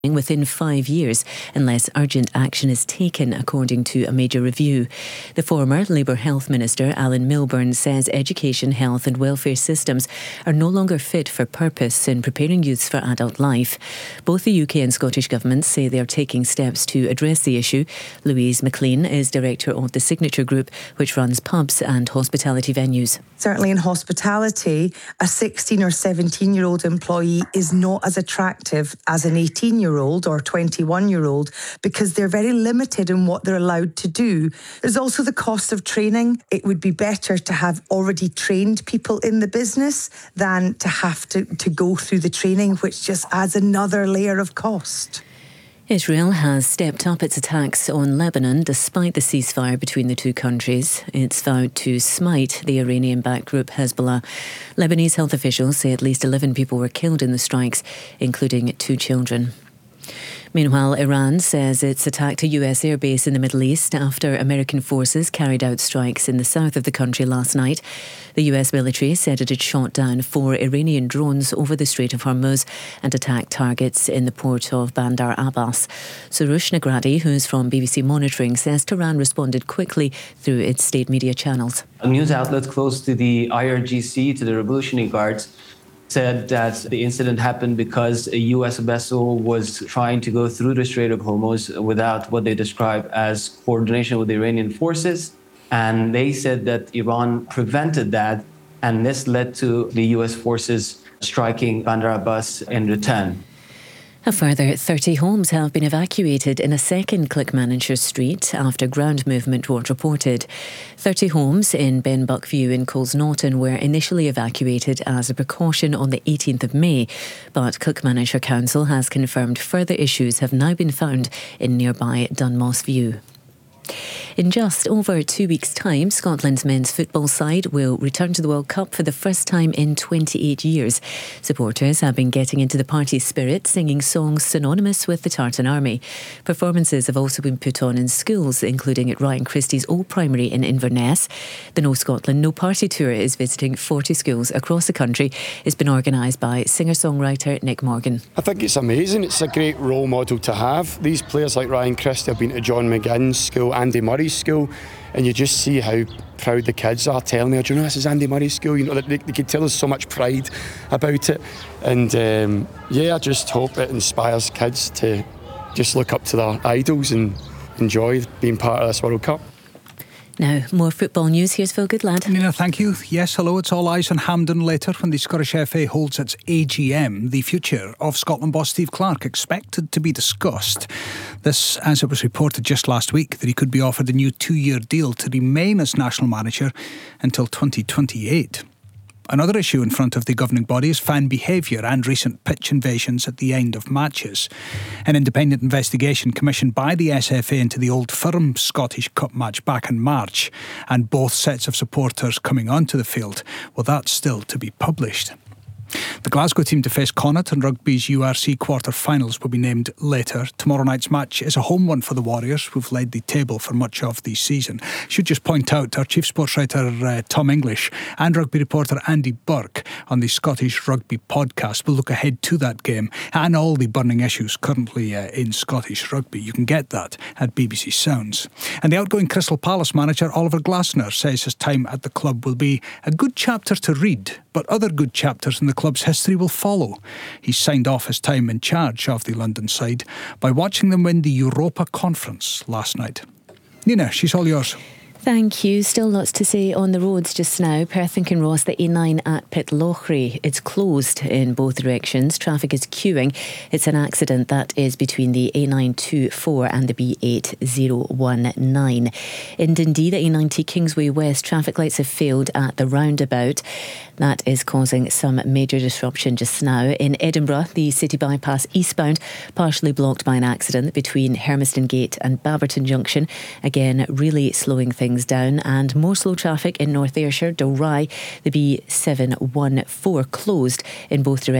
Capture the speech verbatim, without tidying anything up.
within five years unless urgent action is taken, according to a major review. The former Labour Health Minister, Alan Milburn, says education, health and welfare systems are no longer fit for purpose in preparing youths for adult life. Both the U K and Scottish governments say they are taking steps to address the issue. Louise McLean is director of the Signature Group, which runs pubs and hospitality venues. Certainly in hospitality, a sixteen or seventeen year old employee is not as attractive as an eighteen year old or twenty-one year old because they're very limited in what they're allowed to do. There's also the cost of training. It would be better to have already trained people in the business than to have to, to go through the training, which just adds another layer of cost. Israel has stepped up its attacks on Lebanon despite the ceasefire between the two countries. It's vowed to smite the Iranian-backed group Hezbollah. Lebanese health officials say at least eleven people were killed in the strikes, including two children. Meanwhile, Iran says it's attacked a U S airbase in the Middle East after American forces carried out strikes in the south of the country last night. The U S military said it had shot down four Iranian drones over the Strait of Hormuz and attacked targets in the port of Bandar Abbas. Soroush Nagradi, who's from B B C Monitoring, says Tehran responded quickly through its state media channels. A news outlet close to the I R G C, to the Revolutionary Guards, said that the incident happened because a U S vessel was trying to go through the Strait of Hormuz without what they describe as coordination with the Iranian forces. And they said that Iran prevented that, and this led to the U S forces striking Bandar Abbas in return. A further thirty homes have been evacuated in a second Clickmannanshire street after ground movement was reported. thirty homes in Ben Buckview in Colsnaughton were initially evacuated as a precaution on the eighteenth of May, but Clickmannanshire Council has confirmed further issues have now been found in nearby Dunmoss View. In just over two weeks' time, Scotland's men's football side will return to the World Cup for the first time in twenty-eight years. Supporters have been getting into the party spirit, singing songs synonymous with the Tartan Army. Performances have also been put on in schools, including at Ryan Christie's Old Primary in Inverness. The No Scotland No Party Tour is visiting forty schools across the country. It's been organised by singer-songwriter Nick Morgan. I think it's amazing. It's a great role model to have. These players like Ryan Christie have been to John McGinn's school, Andy Murray's school, and you just see how proud the kids are telling me, do you know this is Andy Murray's school? You know, they, they could tell us so much pride about it. And um, yeah, I just hope it inspires kids to just look up to their idols and enjoy being part of this World Cup. Now, more football news. Here's Phil Goodlad. Nina, thank you. Yes, hello. It's all eyes on Hampden later when the Scottish F A holds its A G M. The future of Scotland boss Steve Clarke expected to be discussed. This, as it was reported just last week, that he could be offered a new two-year deal to remain as national manager until twenty twenty-eight. Another issue in front of the governing body is fan behaviour and recent pitch invasions at the end of matches. An independent investigation commissioned by the S F A into the Old Firm Scottish Cup match back in March, and both sets of supporters coming onto the field, well, that's still to be published. The Glasgow team to face Connacht in rugby's U R C quarter-finals will be named later. Tomorrow night's match is a home one for the Warriors, who've led the table for much of the season. Should just point out our chief sports writer uh, Tom English and rugby reporter Andy Burke on the Scottish Rugby podcast will look ahead to that game and all the burning issues currently uh, in Scottish rugby. You can get that at B B C Sounds. And the outgoing Crystal Palace manager Oliver Glasner says his time at the club will be a good chapter to read, but other good chapters in the club's history will follow. He signed off his time in charge of the London side by watching them win the Europa Conference last night. Nina, she's all yours. Thank you. Still lots to say on the roads just now. Perth and Kinross, the A nine at Pitlochry. It's closed in both directions. Traffic is queuing. It's an accident that is between the A nine twenty-four and the B eight oh one nine. In Dundee, the A ninety Kingsway West, traffic lights have failed at the roundabout. That is causing some major disruption just now. In Edinburgh, the city bypass eastbound, partially blocked by an accident between Hermiston Gate and Baberton Junction. Again, really slowing things down. And more slow traffic in North Ayrshire, Dalry, the B seven one four closed in both directions.